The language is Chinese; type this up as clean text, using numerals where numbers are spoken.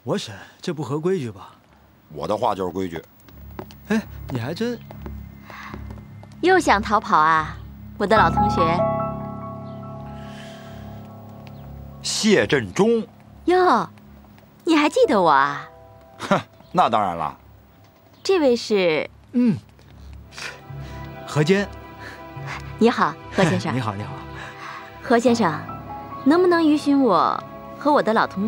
我审，这不合规矩吧？ 我的话就是规矩。 哎，你还真…… 又想逃跑啊，我的老同学。 谢振中。 哟，你还记得我啊？ 哼，那当然了。 这位是…… 何坚。 你好，何先生。 你好，你好。 何先生，能不能允许我和我的老同